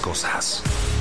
cosas.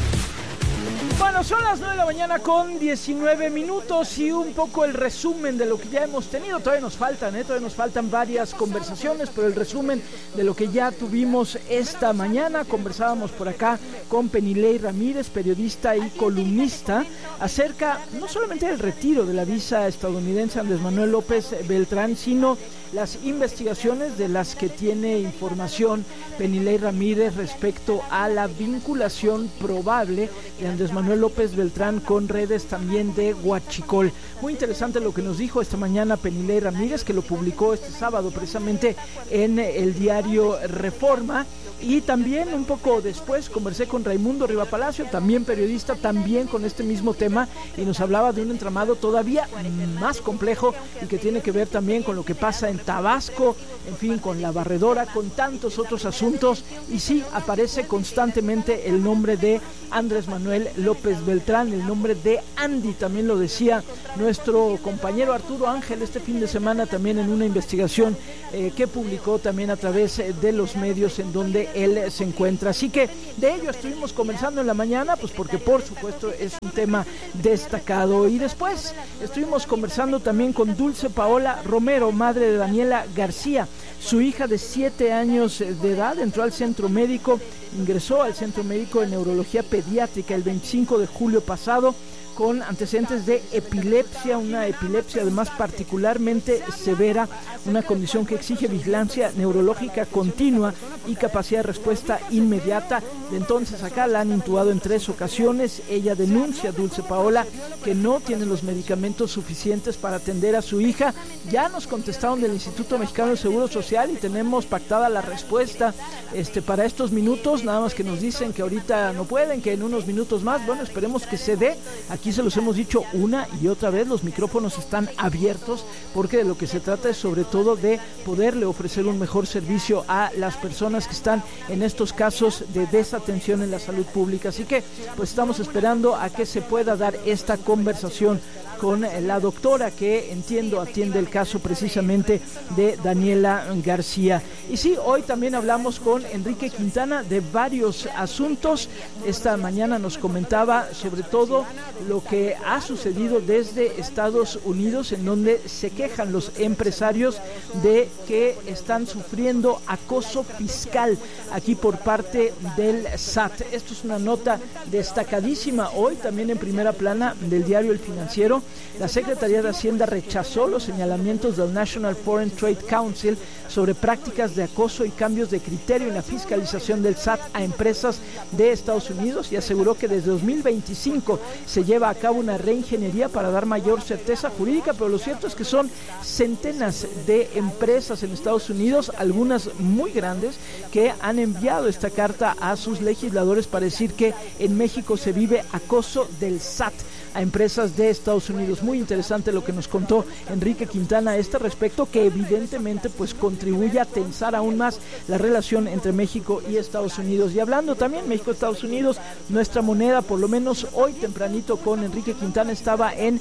Bueno, son las 9 de la mañana con 19 minutos y un poco el resumen de lo que ya hemos tenido. Todavía nos faltan varias conversaciones, pero el resumen de lo que ya tuvimos esta mañana. Conversábamos por acá con Penilei Ramírez, periodista y columnista, acerca no solamente del retiro de la visa estadounidense Andrés Manuel López Beltrán, sino las investigaciones de las que tiene información Penilei Ramírez respecto a la vinculación probable de Andrés Manuel López Beltrán con redes también de huachicol. Muy interesante lo que nos dijo esta mañana Penilei Ramírez, que lo publicó este sábado precisamente en el diario Reforma. Y también un poco después conversé con Raimundo Riva Palacio, también periodista, también con este mismo tema, y nos hablaba de un entramado todavía más complejo y que tiene que ver también con lo que pasa en Tabasco, en fin, con la barredora, con tantos otros asuntos. Y sí, aparece constantemente el nombre de Andrés Manuel López Beltrán, el nombre de Andy, también lo decía nuestro compañero Arturo Ángel este fin de semana, también en una investigación que publicó también a través de los medios en donde él se encuentra. Así que de ello estuvimos conversando en la mañana, pues porque por supuesto es un tema destacado. Y después estuvimos conversando también con Dulce Paola Romero, madre de Daniela García. Su hija de 7 años de edad entró al centro médico, ingresó al centro médico de neurología pediátrica el 25 de julio pasado, con antecedentes de epilepsia, una epilepsia además particularmente severa, una condición que exige vigilancia neurológica continua y capacidad de respuesta inmediata. De entonces acá la han intubado en 3 ocasiones. Ella denuncia, Dulce Paola, que no tiene los medicamentos suficientes para atender a su hija. Ya nos contestaron del Instituto Mexicano del Seguro Social y tenemos pactada la respuesta para estos minutos, nada más que nos dicen que ahorita no pueden, que en unos minutos más. Bueno, esperemos que se dé. Aquí se los hemos dicho una y otra vez, los micrófonos están abiertos, porque de lo que se trata es sobre todo de poderle ofrecer un mejor servicio a las personas que están en estos casos de desatención en la salud pública. Así que pues estamos esperando a que se pueda dar esta conversación con la doctora que entiendo atiende el caso precisamente de Daniela García. Y sí, hoy también hablamos con Enrique Quintana de varios asuntos. Esta mañana nos comentaba sobre todo lo que ha sucedido desde Estados Unidos, en donde se quejan los empresarios de que están sufriendo acoso fiscal aquí por parte del SAT. Esto es una nota destacadísima hoy también en primera plana del diario El Financiero. La Secretaría de Hacienda rechazó los señalamientos del National Foreign Trade Council sobre prácticas de acoso y cambios de criterio en la fiscalización del SAT a empresas de Estados Unidos y aseguró que desde 2025 se lleva a cabo una reingeniería para dar mayor certeza jurídica, pero lo cierto es que son centenas de empresas en Estados Unidos, algunas muy grandes, que han enviado esta carta a sus legisladores para decir que en México se vive acoso del SAT a empresas de Estados Unidos. Muy interesante lo que nos contó Enrique Quintana a este respecto, que evidentemente pues contribuye a tensar aún más la relación entre México y Estados Unidos. Y hablando también México-Estados Unidos, nuestra moneda, por lo menos hoy tempranito con Enrique Quintana, estaba en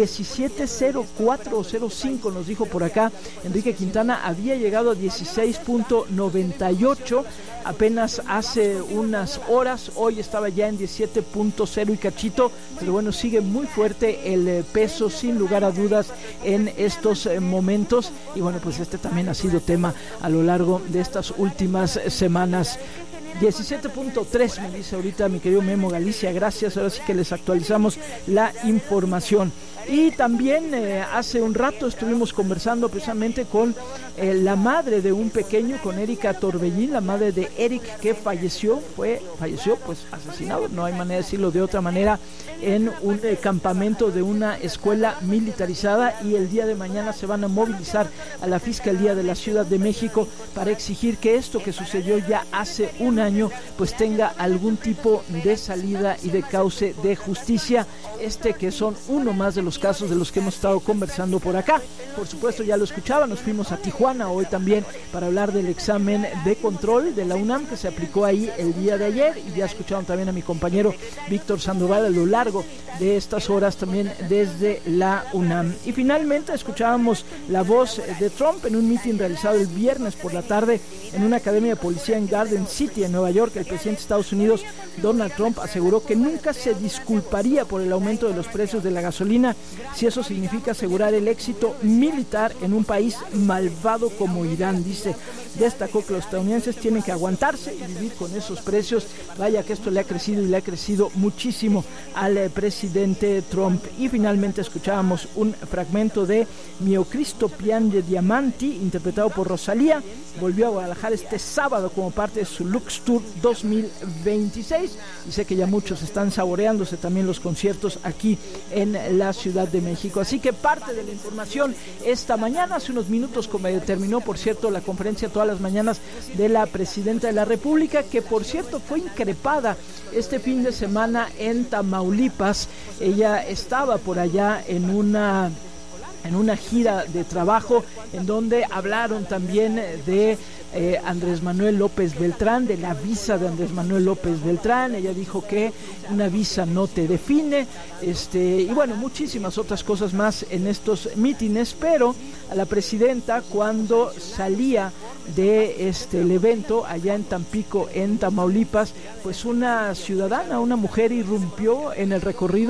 17.04 o 05, nos dijo por acá Enrique Quintana. Había llegado a 16.98 apenas hace unas horas, hoy estaba ya en 17.0 y cachito, pero bueno, sigue muy fuerte el peso sin lugar a dudas en estos momentos. Y bueno, pues este también ha sido tema a lo largo de estas últimas semanas. 17.3 me dice ahorita mi querido Memo Galicia, gracias, ahora sí que les actualizamos la información. Y también hace un rato estuvimos conversando precisamente con la madre de un pequeño, con Erika Torbellín, la madre de Eric, que falleció pues asesinado, no hay manera de decirlo de otra manera, en un campamento de una escuela militarizada, y el día de mañana se van a movilizar a la Fiscalía de la Ciudad de México para exigir que esto que sucedió ya hace un año pues tenga algún tipo de salida y de cauce de justicia, que son uno más de los casos de los que hemos estado conversando por acá. Por supuesto, ya lo escuchaba, nos fuimos a Tijuana hoy también para hablar del examen de control de la UNAM que se aplicó ahí el día de ayer, y ya escucharon también a mi compañero Víctor Sandoval a lo largo de estas horas también desde la UNAM. Y finalmente escuchábamos la voz de Trump en un mitin realizado el viernes por la tarde en una academia de policía en Garden City, en Nueva York, el presidente de Estados Unidos, Donald Trump, aseguró que nunca se disculparía por el aumento de los precios de la gasolina si eso significa asegurar el éxito militar en un país malvado como Irán. Dice, destacó que los estadounidenses tienen que aguantarse y vivir con esos precios. Vaya que esto le ha crecido y le ha crecido muchísimo al presidente Trump. Y finalmente escuchábamos un fragmento de Mio Cristo Piange Diamanti, interpretado por Rosalía. Volvió a Guadalajara este sábado como parte de su Lux Tour 2026 y sé que ya muchos están saboreándose también los conciertos aquí en la Ciudad de México. Así que parte de la información esta mañana, hace unos minutos terminó, por cierto, la conferencia todas las mañanas de la Presidenta de la República, que por cierto fue increpada este fin de semana en Tamaulipas. Ella estaba por allá en una gira de trabajo en donde hablaron también de Andrés Manuel López Beltrán, de la visa de Andrés Manuel López Beltrán. Ella dijo que una visa no te define, y bueno, muchísimas otras cosas más en estos mítines. Pero a la presidenta, cuando salía de el evento allá en Tampico, en Tamaulipas, pues una ciudadana, una mujer, irrumpió en el recorrido